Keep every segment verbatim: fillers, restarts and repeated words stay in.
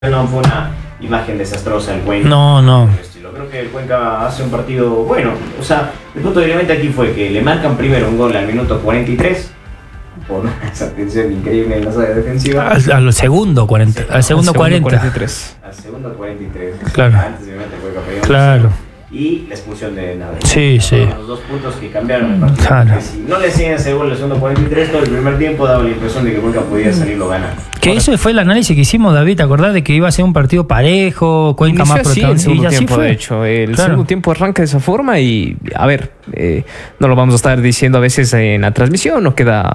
No fue una imagen desastrosa el Cuenca. No, no. Creo que el Cuenca hace un partido bueno. O sea, el punto de aquí fue que le marcan primero un gol al minuto cuarenta y tres por esa atención increíble en la saga defensiva. Al, al segundo cuarenta, al segundo, segundo cuarenta. cuarenta y tres. Al segundo cuarenta y tres. Claro. Antes de meter el Cuenca pegó. Claro. Y la expulsión de Nader. Sí, sí. Los dos puntos que cambiaron el partido. Claro. Si no le hacían ese gol al segundo cuarenta y tres, todo el primer tiempo daba la impresión de que Cuenca podía salirlo ganar. Que Ahora, eso fue el análisis que hicimos, David, ¿te acordás de que iba a ser un partido parejo, Cuenca más protagonista? El segundo y tiempo, fue. de hecho. El claro. segundo tiempo arranca de esa forma y, a ver, eh, no lo vamos a estar diciendo a veces en la transmisión, no queda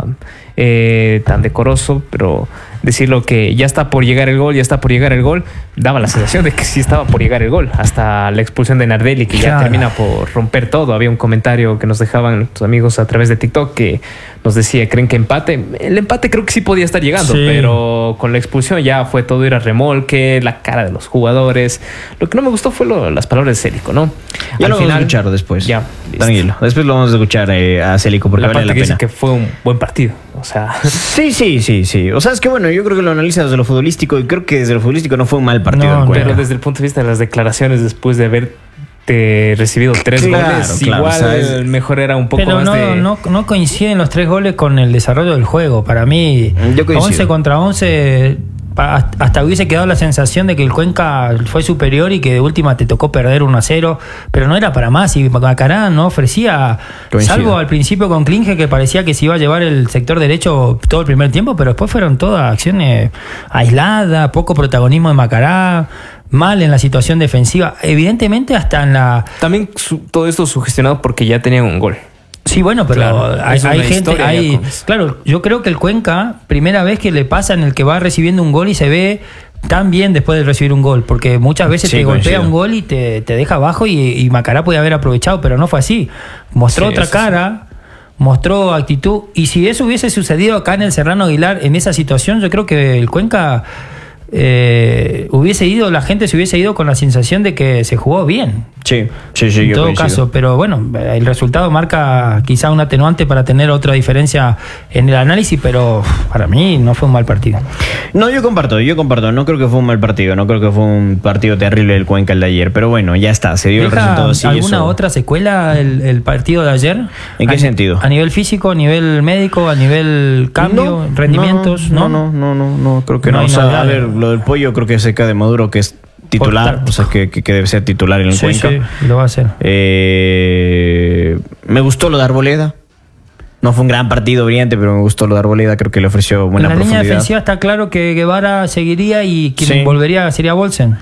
eh, tan decoroso, pero decirlo que ya está por llegar el gol, ya está por llegar el gol, daba la sensación de que sí estaba por llegar el gol, hasta la expulsión de Nardelli, que claro. ya termina por romper todo. Había un comentario que nos dejaban nuestros amigos a través de TikTok que nos decía, ¿creen que empate? El empate creo que sí podía estar llegando, sí. pero con la expulsión ya fue todo ir a remolque, la cara de los jugadores. Lo que no me gustó fue lo, las palabras de Célico, ¿no? Ya Al lo final, vamos a escuchar después. Ya, tranquilo. Después lo vamos a escuchar eh, a Célico porque la vale parte la que pena. dice que fue un buen partido. O sea, sí, sí, sí, sí. O sea, es que bueno, yo creo que lo analiza desde lo futbolístico y creo que desde lo futbolístico no fue un mal partido. No, pero desde el punto de vista de las declaraciones después de haber Te recibido tres claro, goles, claro, igual ¿sabes? Mejor era un poco pero más no, de... no, no coinciden los tres goles con el desarrollo del juego. Para mí, once contra once, hasta hubiese quedado la sensación de que el Cuenca fue superior y que de última te tocó perder uno a cero, pero no era para más. Y Macará no ofrecía, coincido. Salvo al principio con Klinge, que parecía que se iba a llevar el sector derecho todo el primer tiempo, pero después fueron todas acciones aisladas, poco protagonismo de Macará, mal en la situación defensiva, evidentemente hasta en la... También su, todo esto sugestionado porque ya tenían un gol. Sí, bueno, pero claro, hay, hay gente, hay, claro, yo creo que el Cuenca, primera vez que le pasa en el que va recibiendo un gol y se ve tan bien después de recibir un gol, porque muchas veces sí, te coincido. golpea un gol y te, te deja abajo y, y Macará puede haber aprovechado, pero no fue así. Mostró sí, otra cara, sí. mostró actitud, y si eso hubiese sucedido acá en el Serrano Aguilar, en esa situación, yo creo que el Cuenca... Eh, hubiese ido, la gente se hubiese ido con la sensación de que se jugó bien. Sí, sí, sí. En yo todo coincido. caso, pero bueno, el resultado marca quizá un atenuante para tener otra diferencia en el análisis, pero para mí no fue un mal partido. No, yo comparto, yo comparto. No creo que fue un mal partido, no creo que fue un partido terrible del Cuenca el de ayer, pero bueno, ya está, se dio el resultado así. ¿Alguna eso... otra secuela el, el partido de ayer? ¿En qué a, sentido? ¿A nivel físico, a nivel médico, a nivel cambio, no, rendimientos? No, no, no, no, no, no creo que no. no. O sea, nada. a ver, lo del Pollo creo que se cae de Maduro, que es titular, o sea, que, que, que debe ser titular en el sí, Cuenca. Sí, lo va a hacer. Eh, me gustó lo de Arboleda. No fue un gran partido brillante, pero me gustó lo de Arboleda. Creo que le ofreció buena profundidad. En la profundidad. línea defensiva está claro que Guevara seguiría y quien sí. volvería sería Bolsen.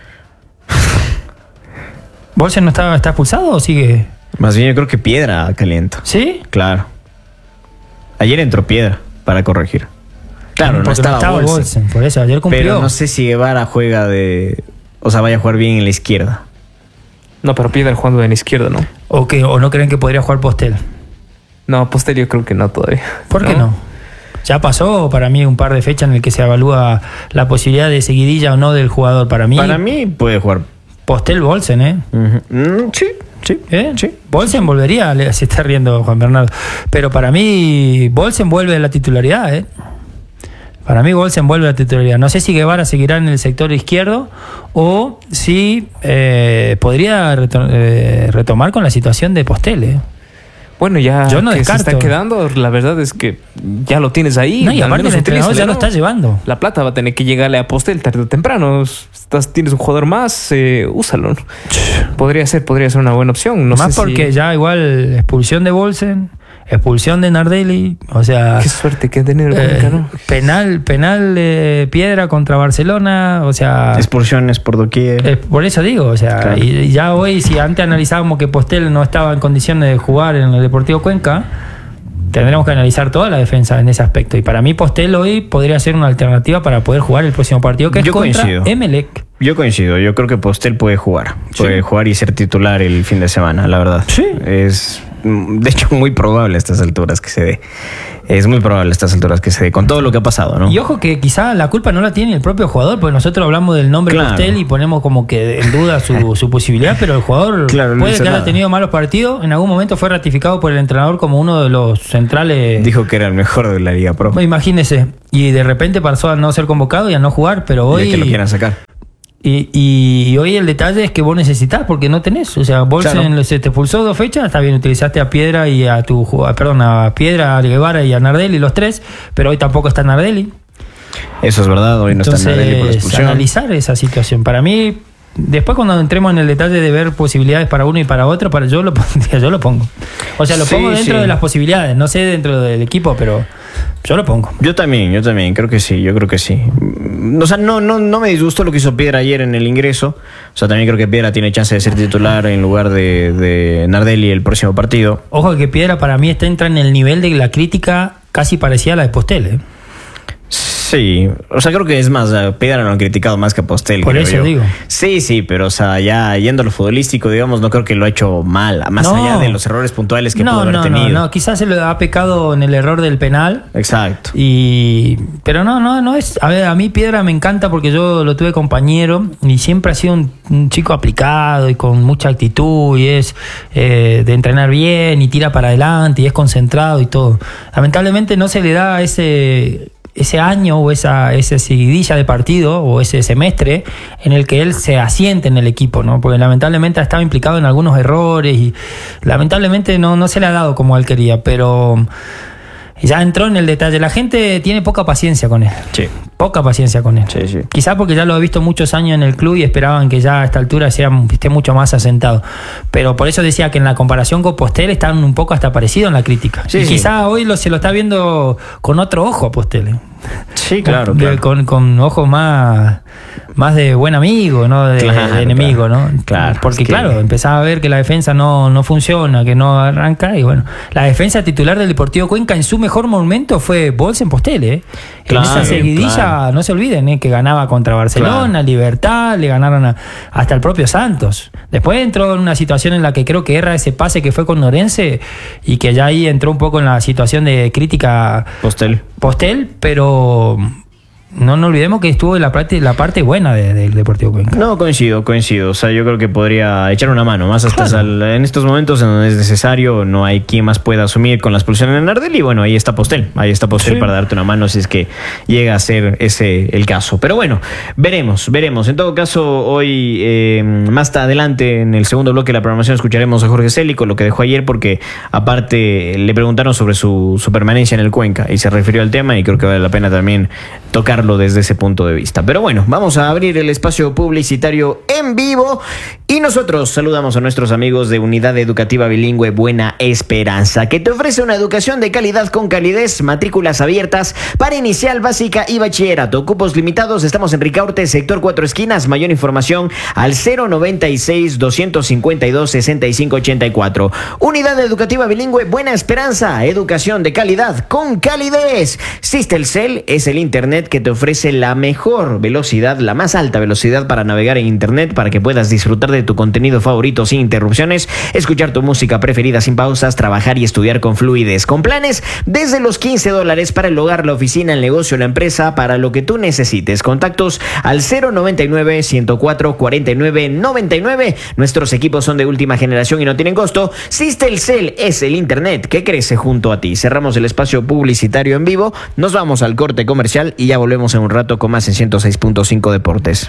¿Bolsen no está, está expulsado o sigue? Más bien yo creo que Piedra calienta. ¿Sí? Claro. Ayer entró Piedra para corregir. Claro, no estaba, no estaba Bolsen. Bolsen. Por eso, ayer cumplió. Pero no sé si Guevara juega de... O sea, vaya a jugar bien en la izquierda. No, pero Piedra jugando en la izquierda, ¿no? ¿O, que, o no creen que podría jugar Postel? No, Postel yo creo que no todavía. ¿Por qué no? no? Ya pasó para mí un par de fechas en el que se evalúa la posibilidad de seguidilla o no del jugador. Para mí... Para mí puede jugar. Postel Bolsen, ¿eh? Uh-huh. Mm, sí, sí, ¿Eh? sí. Bolsen volvería, se está riendo Juan Bernardo. Pero para mí Bolsen vuelve a la titularidad, ¿eh? Para mí Bolsen vuelve a la titularidad. No sé si Guevara seguirá en el sector izquierdo o si eh, podría reto- eh, retomar con la situación de Postel, ¿eh? Bueno, ya Yo no que descarto. se está quedando, la verdad es que ya lo tienes ahí. No, y aparte el entrenador ya lo está llevando. La plata va a tener que llegarle a Postel tarde o temprano. Estás, tienes un jugador más, eh, úsalo, ¿no? Podría ser, podría ser una buena opción. No Más sé porque si... ya igual expulsión de Bolsen, expulsión de Nardelli, o sea... Qué suerte que ha tenido el eh, Cuenca, ¿no? Penal, penal de Piedra contra Barcelona, o sea... Expulsiones por doquier. Eh, por eso digo, o sea, claro. y, y ya hoy, si antes analizábamos que Postel no estaba en condiciones de jugar en el Deportivo Cuenca, tendremos que analizar toda la defensa en ese aspecto. Y para mí Postel hoy podría ser una alternativa para poder jugar el próximo partido, que es Yo contra coincido. Emelec. Yo coincido, yo creo que Postel puede jugar. Puede sí. jugar y ser titular el fin de semana, la verdad. Sí. Es... de hecho muy probable a estas alturas que se dé. Es muy probable a estas alturas que se dé, con todo lo que ha pasado, ¿no? Y ojo que quizá la culpa no la tiene el propio jugador, porque nosotros hablamos del nombre claro. Postel y ponemos como que en duda su, su posibilidad, pero el jugador claro, puede no que nada. haya tenido malos partidos. En algún momento fue ratificado por el entrenador como uno de los centrales. Dijo que era el mejor de la Liga Pro. Imagínese. Y de repente pasó a no ser convocado y a no jugar, pero hoy... Y que lo quieran sacar. Y, y, y hoy el detalle es que vos necesitas porque no tenés. O sea, Bolsen claro. se te expulsó dos fechas, está bien, utilizaste a Piedra y a tu perdón, a Piedra, a Guevara y a Nardelli, los tres, pero hoy tampoco está Nardelli. Eso es verdad, hoy no Entonces, está Nardelli por la expulsión. Analizar esa situación. Para mí, después cuando entremos en el detalle de ver posibilidades para uno y para otro, para yo lo pondría, yo lo pongo. O sea, lo sí, pongo dentro sí. de las posibilidades, no sé dentro del equipo, pero yo lo pongo. Yo también, yo también, creo que sí, yo creo que sí. O sea, no, no, no me disgustó lo que hizo Piedra ayer en el ingreso. O sea, también creo que Piedra tiene chance de ser titular en lugar de, de Nardelli el próximo partido. Ojo que Piedra para mí está entra en el nivel de la crítica casi parecida a la de Postel, ¿eh? Sí, o sea, creo que es más, Piedra lo han criticado más que a Postel. Por eso yo. digo. Sí, sí, pero o sea, ya yendo a lo futbolístico, digamos, no creo que lo ha hecho mal, más no. allá de los errores puntuales que no, pudo haber no, tenido. No, no, quizás se lo ha pecado en el error del penal. Exacto. Y pero no, no, no es. A ver, a mí Piedra me encanta porque yo lo tuve compañero y siempre ha sido un, un chico aplicado y con mucha actitud y es eh, de entrenar bien y tira para adelante y es concentrado y todo. Lamentablemente no se le da ese ese año o esa, esa seguidilla de partido o ese semestre en el que él se asiente en el equipo, ¿no? Porque lamentablemente ha estado implicado en algunos errores y lamentablemente no, no se le ha dado como él quería, pero ya entró en el detalle. La gente tiene poca paciencia con él. Sí. Poca paciencia con él. Sí, sí. Quizá porque ya lo ha visto muchos años en el club y esperaban que ya a esta altura sea, esté mucho más asentado. Pero por eso decía que en la comparación con Postel están un poco hasta parecidos en la crítica. Sí, y sí. quizá hoy lo, se lo está viendo con otro ojo a Postel. ¿eh? Sí, claro. De, claro. Con, con ojos más, más de buen amigo, no de, Claro, de enemigo, claro. ¿no? Claro, Porque es que- claro, empezaba a ver que la defensa no, no funciona, que no arranca, y bueno, la defensa titular del Deportivo Cuenca en su mejor momento fue Bolsen Postel, ¿eh? Claro, en esa seguidilla, claro. no se olviden, ¿eh? Que ganaba contra Barcelona, Claro. Libertad, le ganaron a- hasta el propio Santos. Después entró en una situación en la que creo que erra ese pase que fue con Norense y que ya ahí entró un poco en la situación de crítica Postel. Postel, pero no nos olvidemos que estuvo en la parte, la parte buena de- del Deportivo Cuenca. No, coincido, coincido. O sea, yo creo que podría echar una mano. Más hasta Claro. al- en estos momentos en donde es necesario, no hay quien más pueda asumir con la expulsión de Nardelli. Y bueno, ahí está Postel. Ahí está Postel Sí. para darte una mano si es que llega a ser ese el caso. Pero bueno, veremos, veremos. En todo caso, hoy, eh, más adelante, en el segundo bloque de la programación, escucharemos a Jorge Célico, lo que dejó ayer, porque aparte le preguntaron sobre su, su permanencia en el Cuenca y se refirió al tema y creo que vale la pena también tocarlo desde ese punto de vista. Pero bueno, vamos a abrir el espacio publicitario en vivo y nosotros saludamos a nuestros amigos de Unidad Educativa Bilingüe Buena Esperanza, que te ofrece una educación de calidad con calidez, matrículas abiertas para inicial, básica y bachillerato. Cupos limitados, estamos en Ricaurte, sector Cuatro Esquinas. Mayor información al cero noventa y seis, doscientos cincuenta y dos, sesenta y cinco ochenta y cuatro. Unidad Educativa Bilingüe Buena Esperanza, educación de calidad con calidez. Sistelcel es el internet que te ofrece la mejor velocidad, la más alta velocidad para navegar en internet, para que puedas disfrutar de tu contenido favorito sin interrupciones, escuchar tu música preferida sin pausas, trabajar y estudiar con fluidez, con planes desde los quince dólares para el hogar, la oficina, el negocio, la empresa, para lo que tú necesites. Contactos al cero noventa y nueve, ciento cuatro, cuarenta y nueve, noventa y nueve. Nuestros equipos son de última generación y no tienen costo. Sistelcel es el internet que crece junto a ti. Cerramos el espacio publicitario en vivo, nos vamos al corte comercial y ya volvemos en un rato con más en ciento seis punto cinco Deportes.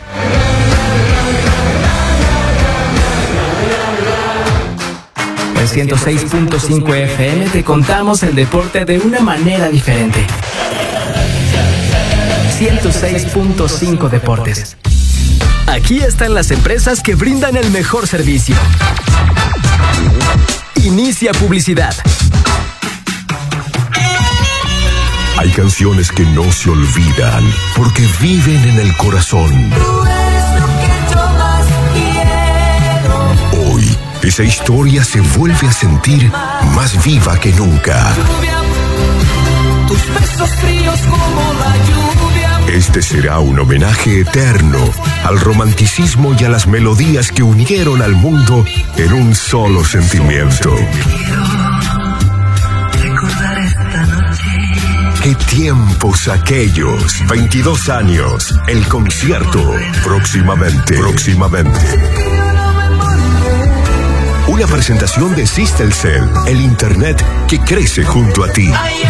En ciento seis punto cinco F M te contamos el deporte de una manera diferente. ciento seis punto cinco Deportes. Aquí están las empresas que brindan el mejor servicio. Inicia publicidad. Hay canciones que no se olvidan porque viven en el corazón. Hoy, esa historia se vuelve a sentir más viva que nunca. Este será un homenaje eterno al romanticismo y a las melodías que unieron al mundo en un solo sentimiento. qué tiempos aquellos. veintidós años. El concierto. Próximamente. Próximamente. Una presentación de Systelcel, el internet que crece junto a ti.